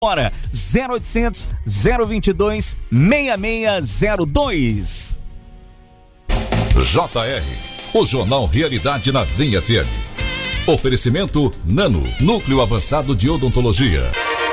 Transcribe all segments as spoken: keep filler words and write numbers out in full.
Hora zero oitocentos, zero vinte e dois, seis seis zero dois. J R, o Jornal Realidade na V F M. Oferecimento Nano, Núcleo Avançado de Odontologia.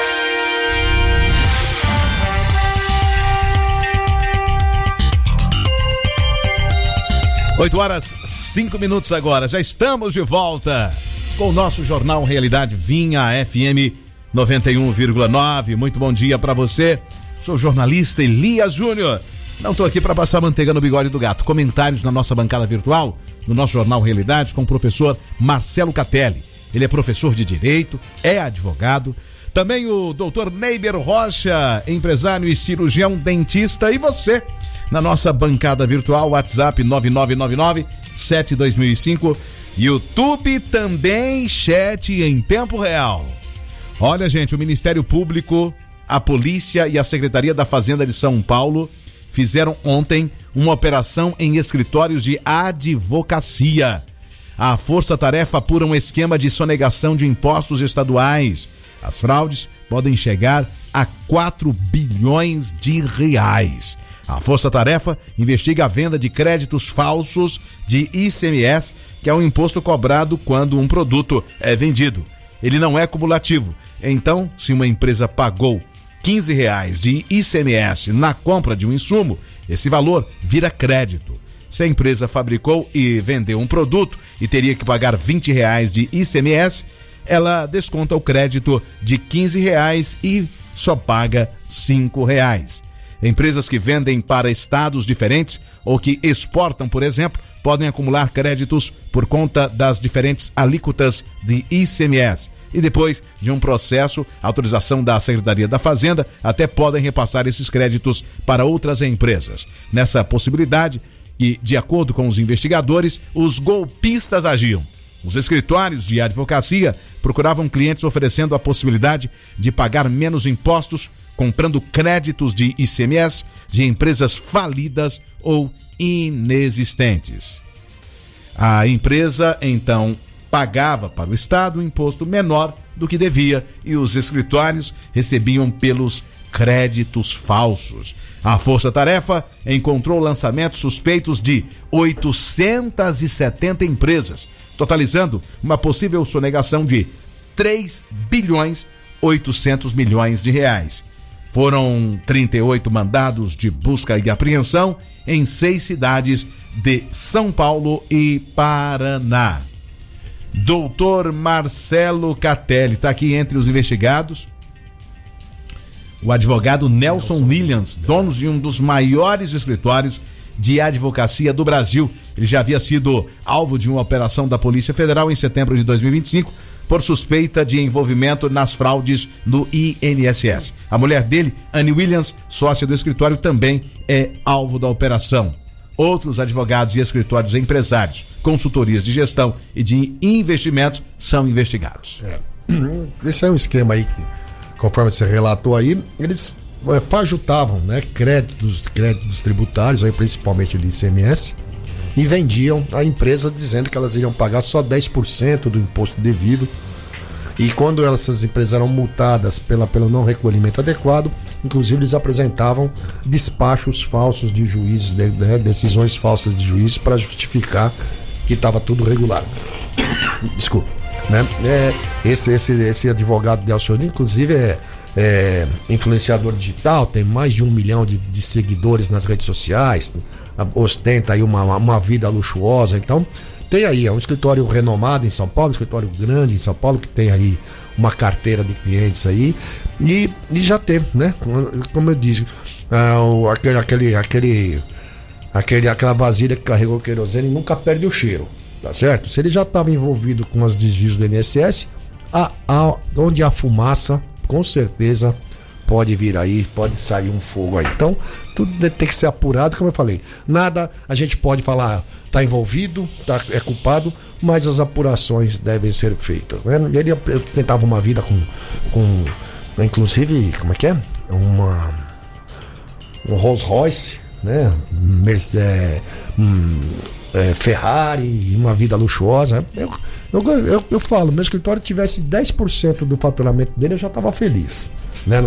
oito horas, cinco minutos agora. Já estamos de volta com o nosso Jornal Realidade Vinha F M noventa e um vírgula nove. Muito bom dia para você. Sou o jornalista Elias Júnior. Não estou aqui para passar manteiga no bigode do gato. Comentários na nossa bancada virtual, no nosso Jornal Realidade, com o professor Marcelo Catelli. Ele é professor de Direito, é advogado. Também o doutor Neiber Rocha, empresário e cirurgião dentista. E você, na nossa bancada virtual, WhatsApp nove nove nove nove, sete dois mil e cinco. YouTube também, chat em tempo real. Olha, gente, o Ministério Público, a Polícia e a Secretaria da Fazenda de São Paulo fizeram ontem uma operação em escritórios de advocacia. A força-tarefa apura um esquema de sonegação de impostos estaduais. As fraudes podem chegar a quatro bilhões de reais. A força-tarefa investiga a venda de créditos falsos de I C M S, que é um imposto cobrado quando um produto é vendido. Ele não é cumulativo. Então, se uma empresa pagou quinze reais de I C M S na compra de um insumo, esse valor vira crédito. Se a empresa fabricou e vendeu um produto e teria que pagar vinte reais de I C M S, ela desconta o crédito de quinze reais e só paga cinco reais. Empresas que vendem para estados diferentes ou que exportam, por exemplo, podem acumular créditos por conta das diferentes alíquotas de I C M S. E depois de um processo, autorização da Secretaria da Fazenda, até podem repassar esses créditos para outras empresas. Nessa possibilidade, e de acordo com os investigadores, os golpistas agiam. Os escritórios de advocacia procuravam clientes oferecendo a possibilidade de pagar menos impostos, comprando créditos de I C M S de empresas falidas ou inexistentes. A empresa, então, pagava para o Estado um imposto menor do que devia e os escritórios recebiam pelos créditos falsos. A Força-Tarefa encontrou lançamentos suspeitos de oitocentas e setenta empresas, totalizando uma possível sonegação de três bilhões oitocentos milhões de reais. Foram trinta e oito mandados de busca e apreensão em seis cidades de São Paulo e Paraná. Doutor Marcelo Catelli está aqui entre os investigados. O advogado Nelson Williams, dono de um dos maiores escritórios de advocacia do Brasil. Ele já havia sido alvo de uma operação da Polícia Federal em setembro de dois mil e vinte e cinco por suspeita de envolvimento nas fraudes no I N S S. A mulher dele, Anne Williams, sócia do escritório, também é alvo da operação. Outros advogados e escritórios empresários, consultorias de gestão e de investimentos são investigados. É. Esse é um esquema aí que, conforme você relatou aí, eles é, fajutavam, né, créditos, créditos tributários, aí, principalmente do I C M S, e vendiam a empresa dizendo que elas iriam pagar só dez por cento do imposto devido. E quando essas empresas eram multadas pela, pelo não recolhimento adequado, inclusive eles apresentavam despachos falsos de juízes, de, de, decisões falsas de juízes para justificar que estava tudo regular. Desculpa. Né? É, esse, esse, esse advogado Nelson, inclusive, é, é influenciador digital, tem mais de um milhão de, de seguidores nas redes sociais, ostenta aí uma, uma vida luxuosa. Então, tem aí, é um escritório renomado em São Paulo, um escritório grande em São Paulo, que tem aí uma carteira de clientes aí, e, e já teve, né? Como eu disse, ah, o, aquele, aquele, aquele, aquele, aquela vasilha que carregou querosene nunca perde o cheiro, tá certo? Se ele já estava envolvido com os desvios do I N S S, a, a, onde há fumaça, com certeza pode vir aí, pode sair um fogo aí. Então, tudo tem que ser apurado, como eu falei. Nada a gente pode falar, tá envolvido, tá, é culpado, mas as apurações devem ser feitas. Né? Ele tentava uma vida com, com, inclusive, como é que é? Uma, um Rolls Royce, né? Mercedes, é, hum, é, Ferrari, uma vida luxuosa. Eu, eu, eu, eu falo, meu escritório tivesse dez por cento do faturamento dele, eu já estava feliz.